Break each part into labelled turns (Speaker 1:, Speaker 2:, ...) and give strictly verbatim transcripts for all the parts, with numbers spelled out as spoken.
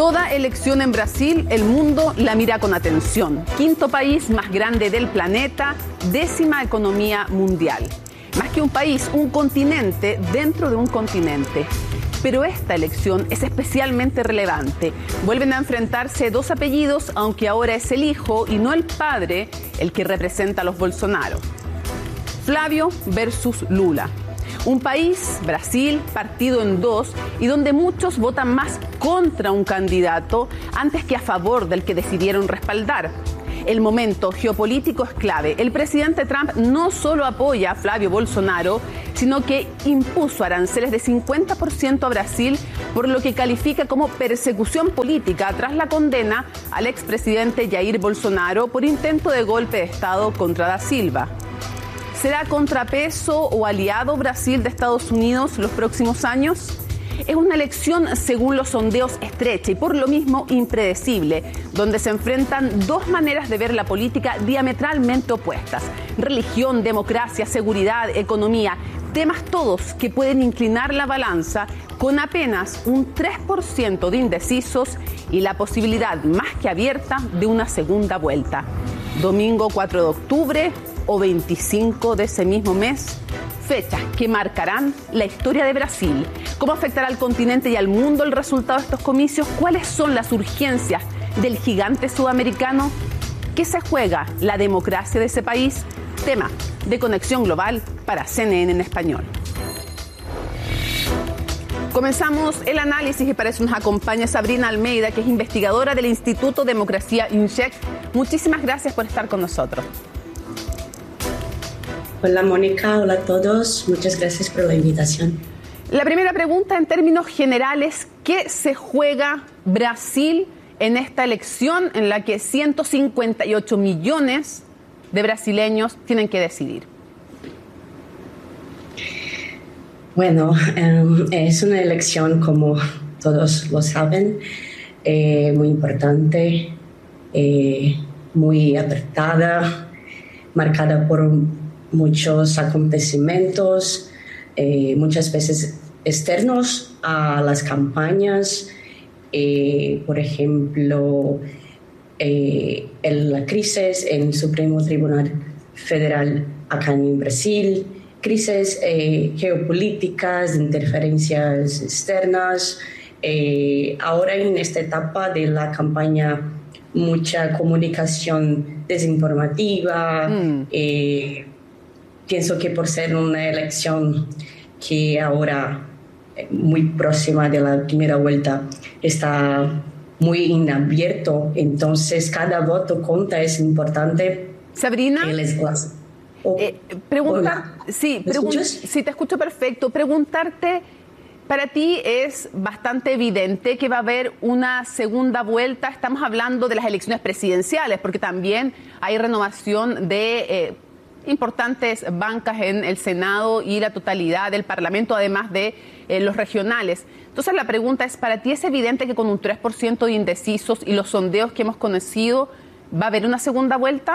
Speaker 1: Toda elección en Brasil, el mundo la mira con atención. Quinto país más grande del planeta, décima economía mundial. Más que un país, un continente dentro de un continente. Pero esta elección es especialmente relevante. Vuelven a enfrentarse dos apellidos, aunque ahora es el hijo y no el padre el que representa a los Bolsonaro. Flávio versus Lula. Un país, Brasil, partido en dos y donde muchos votan más contra un candidato antes que a favor del que decidieron respaldar. El momento geopolítico es clave. El presidente Trump no solo apoya a Flávio Bolsonaro, sino que impuso aranceles de cincuenta por ciento a Brasil por lo que califica como persecución política tras la condena al expresidente Jair Bolsonaro por intento de golpe de Estado contra Da Silva. ¿Será contrapeso o aliado Brasil de Estados Unidos los próximos años? Es una elección, según los sondeos, estrecha y por lo mismo impredecible, donde se enfrentan dos maneras de ver la política diametralmente opuestas. Religión, democracia, seguridad, economía, temas todos que pueden inclinar la balanza con apenas un tres por ciento de indecisos y la posibilidad más que abierta de una segunda vuelta. Domingo cuatro de octubre o veinticinco de ese mismo mes. Fechas que marcarán la historia de Brasil. ¿Cómo afectará al continente y al mundo el resultado de estos comicios? ¿Cuáles son las urgencias del gigante sudamericano? ¿Qué se juega la democracia de ese país? Tema de Conexión Global para C N N en español. Comenzamos el análisis y para eso nos acompaña Sabrina Almeida, que es investigadora del Instituto Democracia INCHEC. Muchísimas gracias por estar con nosotros.
Speaker 2: Hola Mónica, hola a todos, muchas gracias por la invitación.
Speaker 1: La primera pregunta en términos generales, ¿qué se juega Brasil en esta elección en la que ciento cincuenta y ocho millones de brasileños tienen que decidir?
Speaker 2: Bueno, um, es una elección, como todos lo saben, eh, muy importante, eh, muy apretada, marcada por un muchos acontecimientos, eh, muchas veces externos a las campañas, eh, por ejemplo, eh, en la crisis en el Supremo Tribunal Federal acá en Brasil, crisis eh, geopolíticas, interferencias externas, eh, ahora en esta etapa de la campaña mucha comunicación desinformativa, mm. eh, Pienso que por ser una elección que ahora, muy próxima de la primera vuelta, está muy en abierto, entonces cada voto cuenta, es importante.
Speaker 1: Sabrina,
Speaker 2: oh,
Speaker 1: eh, preguntar, sí, pregun sí, te escucho perfecto. Preguntarte, para ti es bastante evidente que va a haber una segunda vuelta. Estamos hablando de las elecciones presidenciales, porque también hay renovación de Eh, importantes bancas en el Senado y la totalidad del Parlamento, además de eh, los regionales. Entonces la pregunta es, ¿para ti es evidente que con un tres por ciento de indecisos y los sondeos que hemos conocido va a haber una segunda vuelta?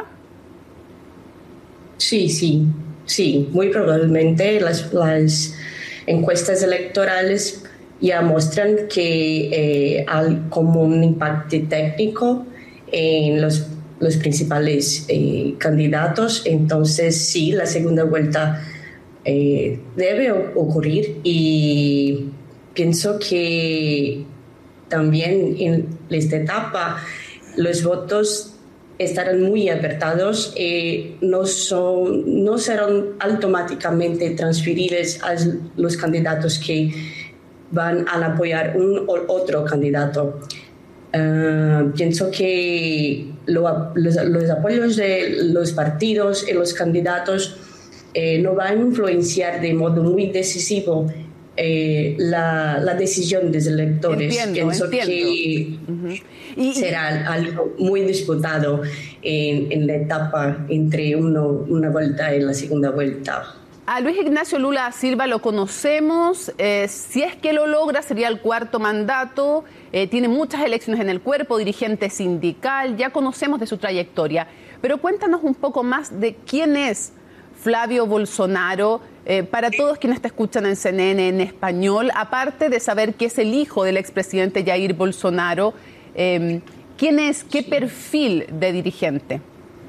Speaker 2: Sí, sí, sí. Muy probablemente las, las encuestas electorales ya muestran que eh, hay como un impacto técnico en los los principales eh, candidatos, entonces sí, la segunda vuelta eh, debe ocurrir y pienso que también en esta etapa los votos estarán muy apretados, eh, no, son, no serán automáticamente transferibles a los candidatos que van a apoyar un o otro candidato. Uh, pienso que lo, los, los apoyos de los partidos y los candidatos eh, no van a influenciar de modo muy decisivo eh, la, la decisión de los electores.
Speaker 1: Entiendo,
Speaker 2: pienso
Speaker 1: entiendo.
Speaker 2: que
Speaker 1: uh-huh. y,
Speaker 2: será algo muy disputado en, en la etapa entre uno, una vuelta y la segunda vuelta.
Speaker 1: A Luis Ignacio Lula da Silva lo conocemos, eh, si es que lo logra sería el cuarto mandato, eh, tiene muchas elecciones en el cuerpo, dirigente sindical, ya conocemos de su trayectoria, pero cuéntanos un poco más de quién es Flavio Bolsonaro, eh, para todos quienes te escuchan en C N N en español, aparte de saber que es el hijo del expresidente Jair Bolsonaro, eh, ¿quién es, qué perfil de dirigente?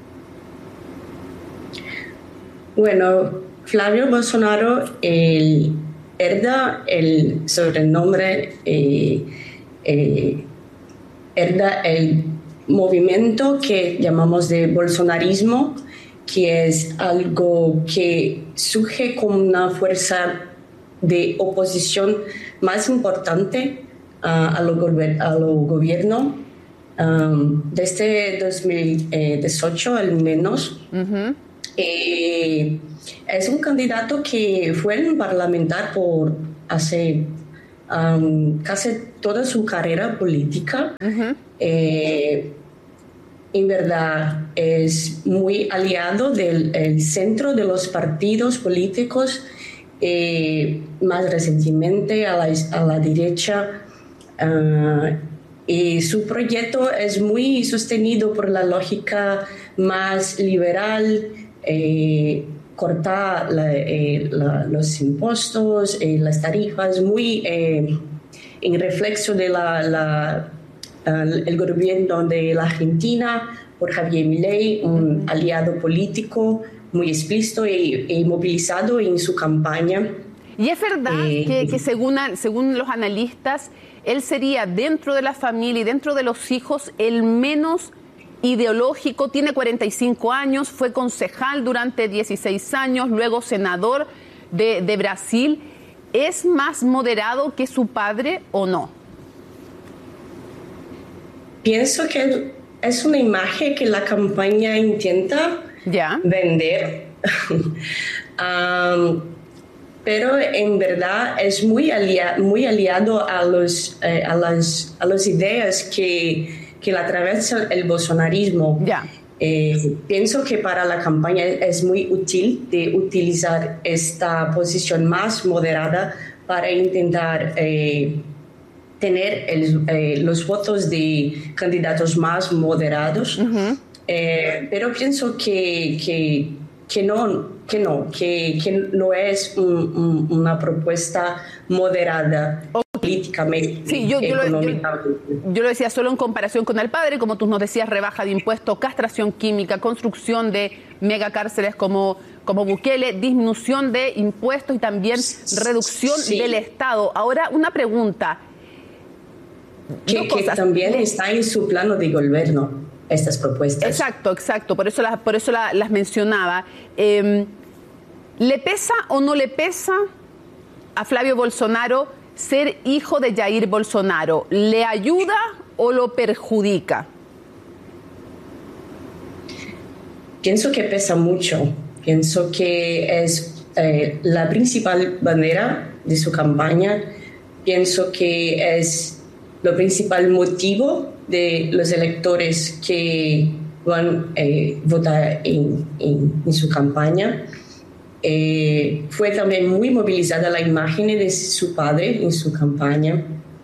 Speaker 2: Bueno, Flavio Bolsonaro el, hereda el sobrenombre, eh, eh, hereda el movimiento que llamamos de bolsonarismo, que es algo que surge como una fuerza de oposición más importante uh, a, lo a lo gobierno um, desde dos mil dieciocho al menos. Uh-huh. eh, es un candidato que fue un parlamentar por hace um, casi toda su carrera política. Uh-huh. eh, En verdad es muy aliado del el centro de los partidos políticos, eh, más recientemente a la, a la derecha. Uh, y su proyecto es muy sostenido por la lógica más liberal, eh, cortar la, eh, la, los impuestos, eh, las tarifas, muy eh, en reflejo de la... la el gobierno de la Argentina por Javier Milei, un aliado político muy explícito y, y movilizado en su campaña.
Speaker 1: Y es verdad eh, que, que según, según los analistas, él sería dentro de la familia y dentro de los hijos el menos ideológico. Tiene cuarenta y cinco años, fue concejal durante dieciséis años, luego senador de, de Brasil. ¿Es más moderado que su padre o no?
Speaker 2: Pienso que es una imagen que la campaña intenta
Speaker 1: yeah.
Speaker 2: vender, um, pero en verdad es muy, alia muy aliado a, los, eh, a, las, a las ideas que, que la atravesan el bolsonarismo.
Speaker 1: Yeah.
Speaker 2: Eh, pienso que para la campaña es muy útil de utilizar esta posición más moderada para intentar... Eh, tener el, eh, los votos de candidatos más moderados, uh-huh. eh, pero pienso que, que, que no, que no, que, que no es un, un, una propuesta moderada okay. políticamente,
Speaker 1: sí, yo, yo
Speaker 2: económicamente.
Speaker 1: Lo, yo, yo lo decía solo en comparación con el padre, como tú nos decías, rebaja de impuestos, castración química, construcción de megacárceles como... como Bukele, disminución de impuestos y también reducción sí. del Estado. Ahora, una pregunta.
Speaker 2: Que, que también está en su plano de gobierno, estas propuestas.
Speaker 1: Exacto, exacto, por eso, la, por eso la, las mencionaba. Eh, ¿Le pesa o no le pesa a Flavio Bolsonaro ser hijo de Jair Bolsonaro? ¿Le ayuda o lo perjudica?
Speaker 2: Pienso que pesa mucho. Pienso que es eh, la principal bandera de su campaña. Pienso que es lo principal motivo de los electores que van a eh, votar en, en, en su campaña. Eh, fue también muy movilizada la imagen de su padre en su campaña.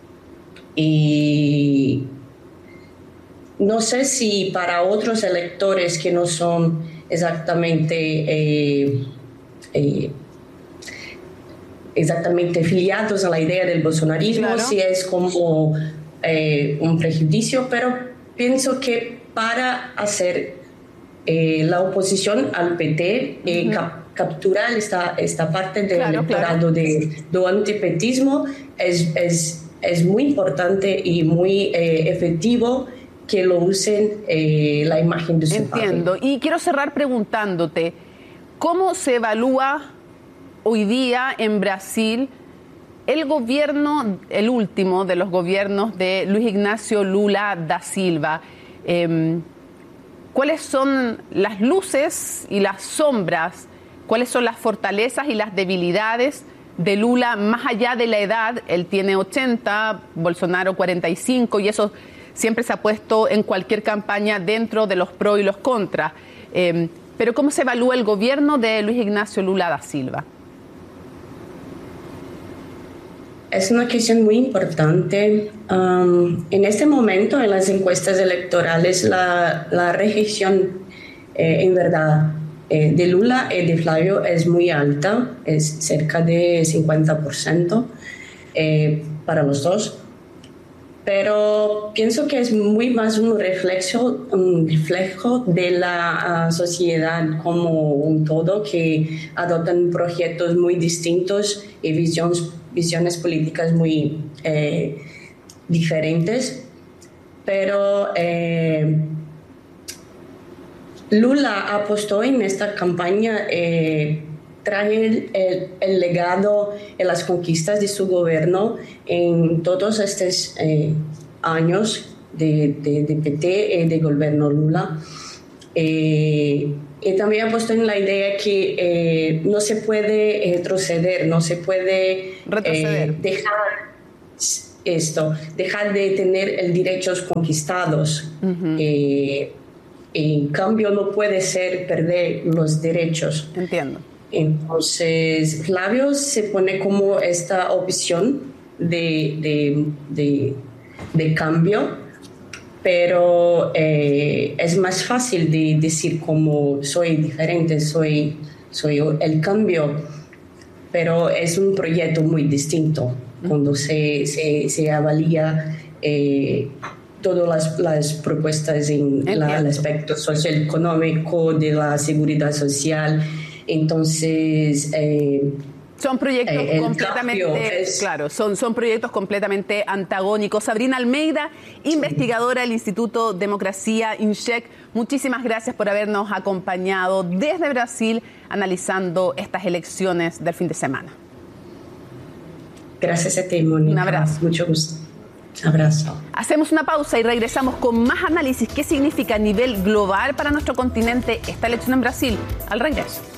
Speaker 2: Y no sé si para otros electores que no son exactamente... Eh, eh, exactamente afiliados a la idea del bolsonarismo, claro. si es como eh, un prejuicio, pero pienso que para hacer eh, la oposición al P T, eh, uh-huh. cap capturar esta, esta parte del claro, electorado claro. de, de antipetismo es, es, es muy importante y muy eh, efectivo que lo usen eh, la imagen de su
Speaker 1: Entiendo.
Speaker 2: padre.
Speaker 1: Entiendo. Y quiero cerrar preguntándote, ¿cómo se evalúa hoy día en Brasil el gobierno, el último de los gobiernos de Luis Ignacio Lula da Silva? Eh, ¿Cuáles son las luces y las sombras? ¿Cuáles son las fortalezas y las debilidades de Lula más allá de la edad? Él tiene ochenta, Bolsonaro cuarenta y cinco, y eso siempre se ha puesto en cualquier campaña dentro de los pros y los contras. Eh, pero ¿cómo se evalúa el gobierno de Luis Ignacio Lula da Silva?
Speaker 2: Es una cuestión muy importante. Um, en este momento, en las encuestas electorales, la, la reelección, eh, en verdad, eh, de Lula y de Flavio es muy alta, es cerca de cincuenta por ciento eh, para los dos. Pero pienso que es muy más un reflejo, un reflejo de la uh, sociedad como un todo, que adoptan proyectos muy distintos y visiones, visiones políticas muy eh, diferentes. Pero eh, Lula apostó en esta campaña eh, trae el, el, el legado y las conquistas de su gobierno en todos estos eh, años de, de, de P T y de gobierno Lula. Eh, y también apostó en la idea que eh, no se puede retroceder, no se puede
Speaker 1: retroceder.
Speaker 2: Eh, dejar esto, dejar de tener derechos conquistados. Uh-huh. eh, en cambio, no puede ser perder los derechos.
Speaker 1: Entiendo.
Speaker 2: Entonces, Flavio se pone como esta opción de, de, de, de cambio, pero eh, es más fácil de decir como soy diferente, soy, soy el cambio, pero es un proyecto muy distinto cuando se, se, se avalía eh, todas las, las propuestas en la, el aspecto socioeconómico, de la seguridad social. Entonces eh,
Speaker 1: son proyectos eh, completamente es... claro, son, son proyectos completamente antagónicos. Sabrina Almeida, investigadora del Instituto Democracia INCHEC, muchísimas gracias por habernos acompañado desde Brasil analizando estas elecciones del fin de semana.
Speaker 2: Gracias a ti, Mónica.
Speaker 1: Un abrazo.
Speaker 2: Mucho gusto. Un abrazo.
Speaker 1: Hacemos una pausa y regresamos con más análisis. ¿Qué significa a nivel global para nuestro continente esta elección en Brasil? Al regreso.